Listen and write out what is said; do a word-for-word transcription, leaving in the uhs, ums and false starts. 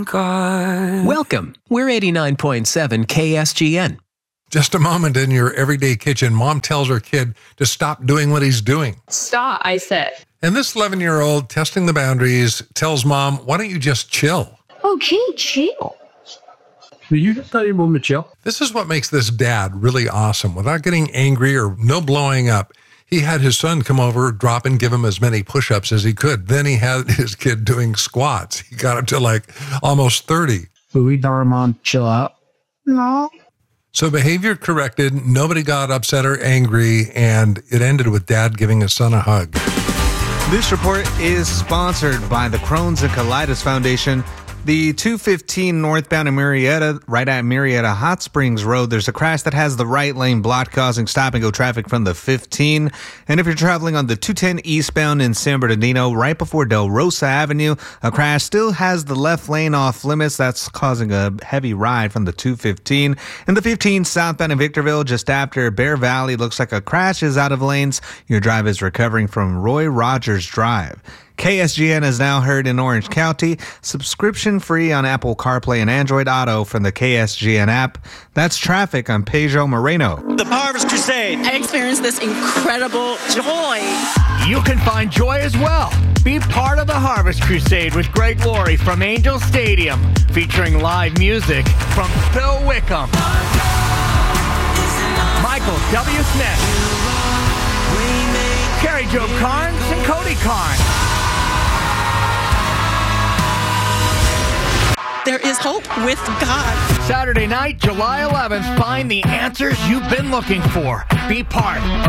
God. Welcome. We're eighty-nine point seven K S G N. Just a moment in your everyday kitchen, mom tells her kid to stop doing what he's doing. Stop, I said. And this eleven-year-old, testing the boundaries, tells mom, why don't you just chill? Okay, chill. Did you just tell your mom to chill? This is what makes this dad really awesome. Without getting angry or no blowing up, he had his son come over, drop and give him as many push-ups as he could. Then he had his kid doing squats. He got up to like almost thirty. Will we tell our mom to chill out? No. So behavior corrected, nobody got upset or angry, and it ended with dad giving his son a hug. This report is sponsored by the Crohn's and Colitis Foundation. The two fifteen northbound in Marietta, right at Marietta Hot Springs Road, there's a crash that has the right lane blocked, causing stop-and-go traffic from the fifteen. And if you're traveling on the two ten eastbound in San Bernardino, right before Del Rosa Avenue, a crash still has the left lane off limits. That's causing a heavy ride from the two fifteen. And the fifteen southbound in Victorville, just after Bear Valley, looks like a crash is out of lanes. Your drive is recovering from Roy Rogers Drive. K S G N is now heard in Orange County, subscription free on Apple CarPlay and Android Auto from the K S G N app. That's traffic on Pedro Moreno. The Harvest Crusade. I experienced this incredible joy. You can find joy as well. Be part of the Harvest Crusade with Greg Laurie from Angel Stadium, featuring live music from Phil Wickham, Michael W. Smith, Carrie Jo Carnes, and Cody Carnes. There is hope with God. Saturday night, July eleventh, find the answers you've been looking for. Be part of